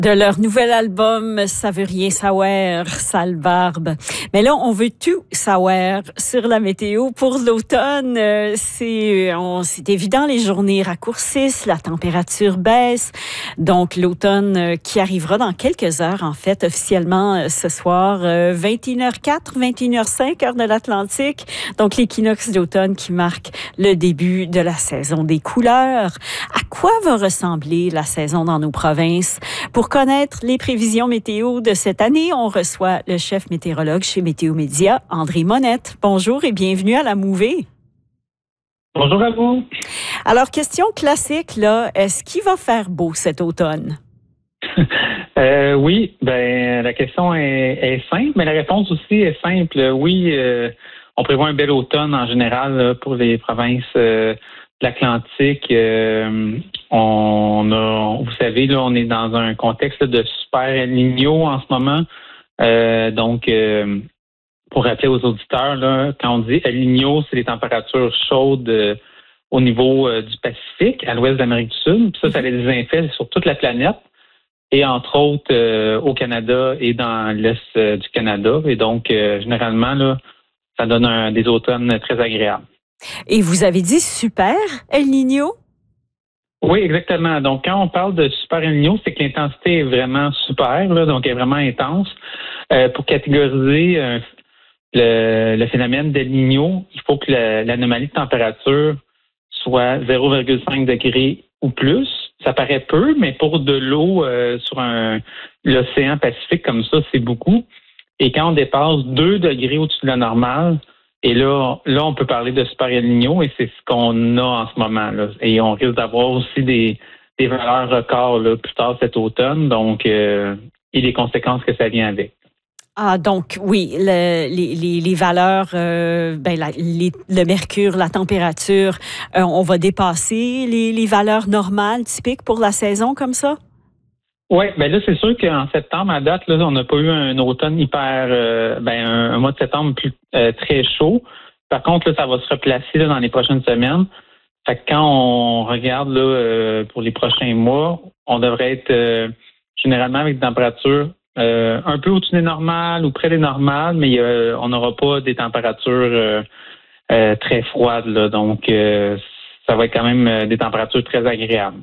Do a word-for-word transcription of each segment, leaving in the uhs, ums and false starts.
De leur nouvel album, ça veut rien savoir, sale barbe. Mais là, on veut tout savoir sur la météo pour l'automne. Euh, c'est, on, c'est évident, les journées raccourcissent, la température baisse. Donc, l'automne euh, qui arrivera dans quelques heures, en fait, officiellement euh, ce soir, euh, vingt et une heures quatre, vingt et une heures cinq, heure de l'Atlantique. Donc, l'équinoxe d'automne qui marque le début de la saison des couleurs. À quoi va ressembler la saison dans nos provinces? Pour connaître les prévisions météo de cette année, on reçoit le chef météorologue chez Météo Média, André Monette. Bonjour et bienvenue à la Mouvée. Bonjour à vous. Alors, question classique, là, est-ce qu'il va faire beau cet automne? euh, oui, ben la question est, est simple, mais la réponse aussi est simple. Oui, euh, on prévoit un bel automne en général là, pour les provinces euh, de l'Atlantique. Euh, on a, vous savez, là, on est dans un contexte là, de super El Niño en ce moment. Euh, donc, euh, pour rappeler aux auditeurs, là, quand on dit El Niño, c'est les températures chaudes euh, au niveau euh, du Pacifique, à l'ouest de l'Amérique du Sud. Puis ça, ça a des effets sur toute la planète. Et entre autres euh, au Canada et dans l'est euh, du Canada. Et donc, euh, généralement, là, ça donne un, des automnes très agréables. Et vous avez dit super El Niño? Oui, exactement. Donc, quand on parle de super El Niño, c'est que l'intensité est vraiment super, là, donc elle est vraiment intense. Euh, pour catégoriser euh, le, le phénomène d'El Niño, il faut que la, l'anomalie de température soit zéro virgule cinq degrés ou plus. Ça paraît peu, mais pour de l'eau euh, sur un, l'océan Pacifique comme ça, c'est beaucoup. Et quand on dépasse deux degrés au-dessus de la normale, et là, là, on peut parler de super El Niño et c'est ce qu'on a en ce moment. Là. Et on risque d'avoir aussi des, des valeurs records là, plus tard cet automne, donc euh, et les conséquences que ça vient avec. Ah, donc oui, le, les, les, les valeurs, euh, ben, la, les, le mercure, la température, euh, on va dépasser les, les valeurs normales typiques pour la saison comme ça? Oui, ben là, c'est sûr qu'en septembre, à date, là, on n'a pas eu un automne hyper, euh, ben, un, un mois de septembre plus euh, très chaud. Par contre, là, ça va se replacer là, dans les prochaines semaines. Fait que quand on regarde là, euh, pour les prochains mois, on devrait être euh, généralement avec des températures euh, un peu au-dessus des normales ou près des normales, mais euh, on n'aura pas des températures euh, euh, très froides. Là, donc, euh, ça va être quand même euh, des températures très agréables.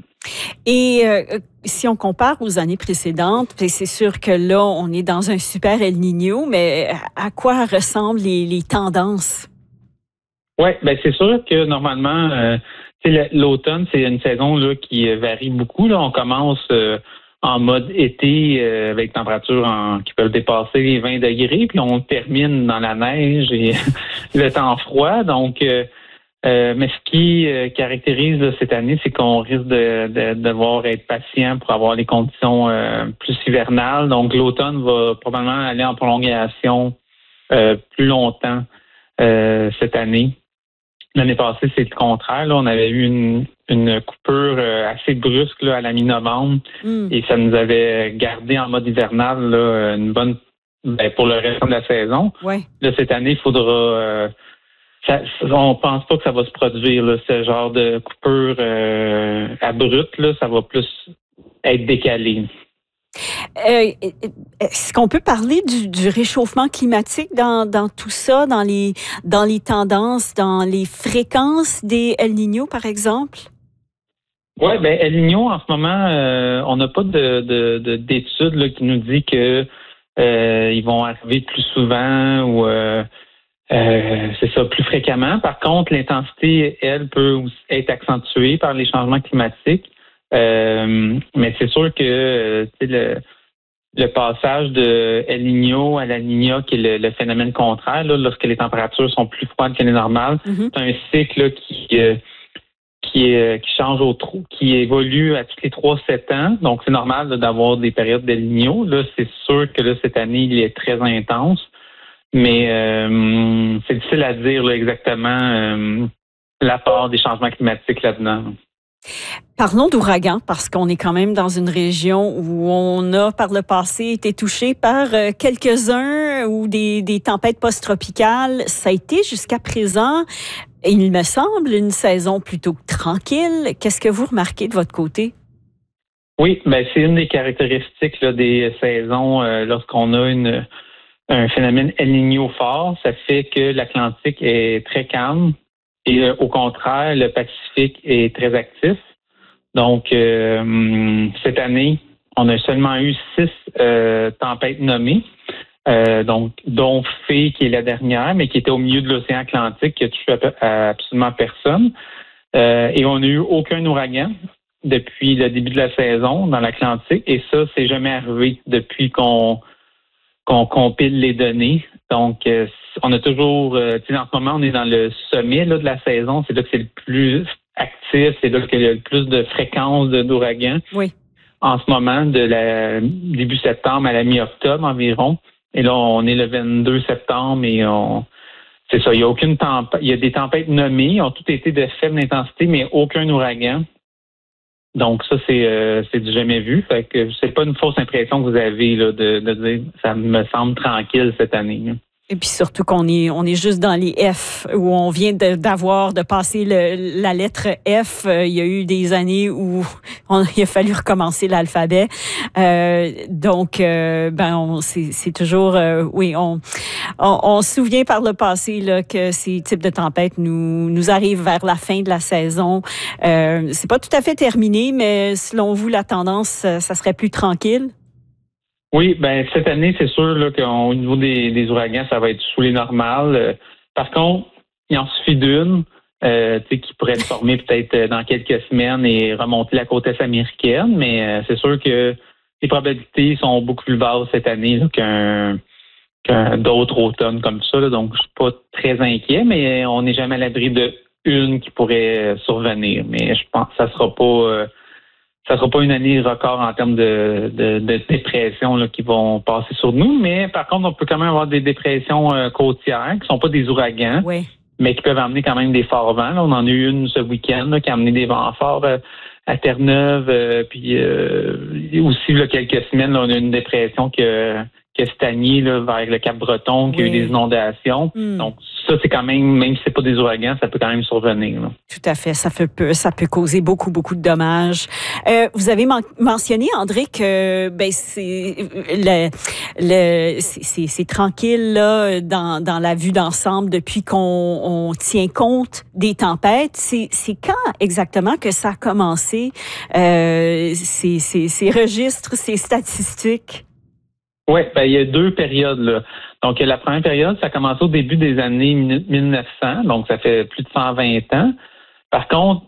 Et euh, si on compare aux années précédentes, c'est sûr que là, on est dans un super El Niño, mais à quoi ressemblent les, les tendances? Oui, ben c'est sûr que normalement, euh, l'automne, c'est une saison là, qui varie beaucoup. Là. On commence euh, en mode été euh, avec températures en, qui peuvent dépasser les vingt degrés, puis on termine dans la neige et le temps froid. Donc, euh, euh, mais ce qui euh, caractérise là, cette année, c'est qu'on risque de, de, de devoir être patient pour avoir les conditions euh, plus hivernales. Donc, l'automne va probablement aller en prolongation euh, plus longtemps euh, cette année. L'année passée, c'est le contraire. Là, on avait eu une, une coupure euh, assez brusque là, à la mi-novembre mm. et ça nous avait gardé en mode hivernal là, une bonne ben, pour le reste de la saison. Ouais. Là, cette année, il faudra euh, ça, on pense pas que ça va se produire, là, ce genre de coupure euh, abrupte, là, ça va plus être décalé. Euh, est-ce qu'on peut parler du, du réchauffement climatique dans, dans tout ça, dans les, dans les tendances, dans les fréquences des El Niño, par exemple? Oui, ben El Niño, en ce moment, euh, on n'a pas de, de, de, d'études là, qui nous dit que euh, ils vont arriver plus souvent ou euh, euh, c'est ça, plus fréquemment. Par contre, l'intensité, elle, peut être accentuée par les changements climatiques. Euh, mais c'est sûr que euh, le, le passage de El Niño à la Niña, qui est le, le phénomène contraire, là, lorsque les températures sont plus froides que les normales, mm-hmm. c'est un cycle là, qui, euh, qui, est, qui change au trou, qui évolue à tous les trois à sept ans. Donc, c'est normal là, d'avoir des périodes d'El Niño. Là, c'est sûr que là, cette année, il est très intense. Mais euh, c'est difficile à dire là, exactement euh, l'apport des changements climatiques là-dedans. Parlons d'ouragans, parce qu'on est quand même dans une région où on a, par le passé, été touché par quelques-uns ou des, des tempêtes post-tropicales. Ça a été jusqu'à présent, il me semble, une saison plutôt tranquille. Qu'est-ce que vous remarquez de votre côté? Oui, ben c'est une des caractéristiques là, des saisons euh, lorsqu'on a une un phénomène El Niño fort, ça fait que l'Atlantique est très calme et euh, au contraire, le Pacifique est très actif. Donc, euh, cette année, on a seulement eu six euh, tempêtes nommées, euh, donc dont Fée, qui est la dernière, mais qui était au milieu de l'océan Atlantique, qui a touché à, à absolument personne. Euh, et on n'a eu aucun ouragan depuis le début de la saison dans l'Atlantique. Et ça, c'est jamais arrivé depuis qu'on qu'on compile les données. Donc, euh, on a toujours, euh, tu sais, en ce moment, on est dans le sommet là, de la saison. C'est là que c'est le plus actif, c'est là qu'il y a le plus de fréquences d'ouragans. Oui. En ce moment, de la début septembre à la mi-octobre environ. Et là, on est le vingt-deux septembre et on, c'est ça, il y a aucune tempête, il y a des tempêtes nommées, ont toutes été de faible intensité, mais aucun ouragan. Donc ça, c'est euh, c'est du jamais vu. Fait que c'est pas une fausse impression que vous avez là, de, de dire ça me semble tranquille cette année. Là. Et puis surtout qu'on est, on est juste dans les F, où on vient de, d'avoir, de passer le, la lettre F. Euh, il y a eu des années où on, il a fallu recommencer l'alphabet. Euh, donc, euh, ben, on, c'est, c'est toujours, euh, oui, on, on, on se souvient par le passé là, que ces types de tempêtes nous, nous arrivent vers la fin de la saison. Euh, c'est pas tout à fait terminé, mais selon vous, la tendance, ça serait plus tranquille? Oui, ben cette année, c'est sûr là, qu'au niveau des, des ouragans, ça va être sous les normales. Euh, par contre, il en suffit d'une euh, qui pourrait être formée peut-être dans quelques semaines et remonter la côte est américaine, mais euh, c'est sûr que les probabilités sont beaucoup plus basses cette année là, qu'un, qu'un d'autres automnes comme ça. Là, donc, je suis pas très inquiet, mais on n'est jamais à l'abri de une qui pourrait survenir. Mais je pense que ça sera pas... Euh, Ça ne sera pas une année record en termes de, de, de dépression là, qui vont passer sur nous, mais par contre, on peut quand même avoir des dépressions euh, côtières qui ne sont pas des ouragans, Oui. mais qui peuvent amener quand même des forts vents. Là, on en a eu une ce week-end là, qui a amené des vents forts euh, à Terre-Neuve. Euh, puis euh, aussi, il y a quelques semaines, là, on a eu une dépression qui a, qui a stagné là, vers le Cap-Breton, qui oui. a eu des inondations. Mm. Donc, ça, c'est quand même, même si c'est pas des ouragans, ça peut quand même survenir. Là. Tout à fait. Ça peut, ça peut causer beaucoup, beaucoup de dommages. Euh, vous avez man- mentionné, André, que ben, c'est, le, le, c'est, c'est, c'est tranquille là, dans, dans la vue d'ensemble depuis qu'on on tient compte des tempêtes. C'est, c'est quand exactement que ça a commencé, euh, ces, ces, ces registres, ces statistiques? Oui, ben, il y a deux périodes. Là. Donc, la première période, ça a commencé au début des années mille neuf cents, donc ça fait plus de cent vingt ans. Par contre,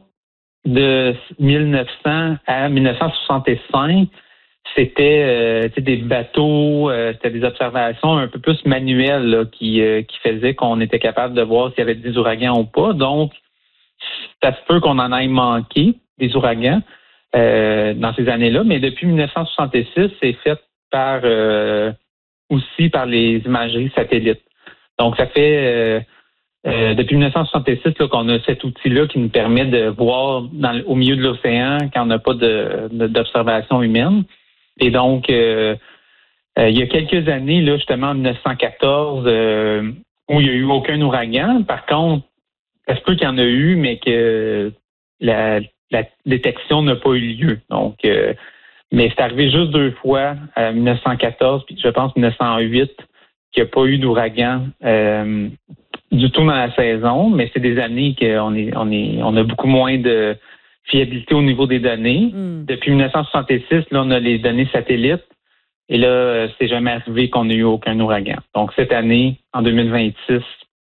de mille neuf cents à mille neuf cent soixante-cinq, c'était euh, des bateaux, euh, c'était des observations un peu plus manuelles là, qui, euh, qui faisaient qu'on était capable de voir s'il y avait des ouragans ou pas. Donc, ça se peut qu'on en aille manqué des ouragans euh, dans ces années-là, mais depuis mille neuf cent soixante-six, c'est fait par euh, aussi par les imageries satellites. Donc, ça fait euh, euh, depuis mille neuf cent soixante-six là, qu'on a cet outil-là qui nous permet de voir dans, au milieu de l'océan quand on n'a pas de, de, d'observation humaine. Et donc, euh, euh, il y a quelques années, là, justement en mille neuf cent quatorze, euh, où il n'y a eu aucun ouragan. Par contre, ça se peut qu'il y en a eu, mais que la, la détection n'a pas eu lieu. Donc, euh, mais c'est arrivé juste deux fois, en mille neuf cent quatorze, puis je pense mille neuf cent huit, qu'il n'y a pas eu d'ouragan euh, du tout dans la saison, mais c'est des années qu'on est, on est, on a beaucoup moins de fiabilité au niveau des données. Mm. Depuis mille neuf cent soixante-six, là, on a les données satellites, et là, c'est jamais arrivé qu'on ait eu aucun ouragan. Donc, cette année, en deux mille vingt-six,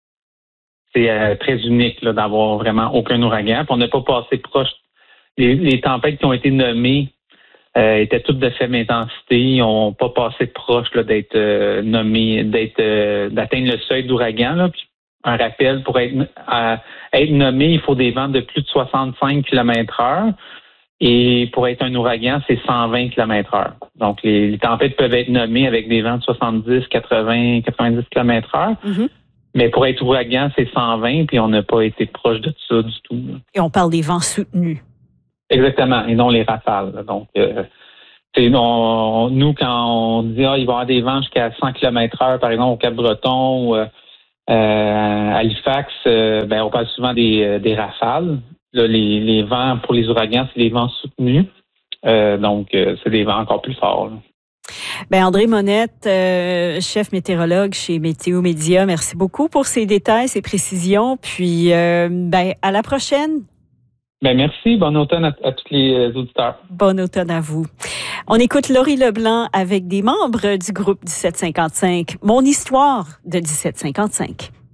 c'est euh, très unique là, d'avoir vraiment aucun ouragan. Puis on n'a pas passé proche. Les, les tempêtes qui ont été nommées Euh, étaient toutes de faible intensité, ils n'ont pas passé proche là, d'être euh, nommés, d'être euh, d'atteindre le seuil d'ouragan. Là. Puis, un rappel, pour être, euh, être nommé, il faut des vents de plus de soixante-cinq kilomètres heure. Et pour être un ouragan, c'est cent vingt kilomètres heure. Donc, les, les tempêtes peuvent être nommées avec des vents de soixante-dix, quatre-vingts, quatre-vingt-dix kilomètres heure. Mm-hmm. Mais pour être ouragan, c'est cent vingt, puis on n'a pas été proche de ça du tout. Là. Et on parle des vents soutenus. Exactement, et non les rafales. Donc, euh, c'est, on, nous, quand on dit ah, il va y avoir des vents jusqu'à cent kilomètres heure, par exemple, au Cap-Breton ou euh, à Halifax, euh, ben, on parle souvent des, des rafales. Là, les, les vents pour les ouragans, c'est les vents soutenus. Euh, donc, euh, c'est des vents encore plus forts. Là. Ben André Monette, euh, chef météorologue chez Météo Média, merci beaucoup pour ces détails, ces précisions. Puis, euh, ben, à la prochaine. Ben merci. Bon automne à, à tous les auditeurs. Bon automne à vous. On écoute Laurie Leblanc avec des membres du groupe dix-sept cinquante-cinq. Mon histoire de dix-sept cinquante-cinq.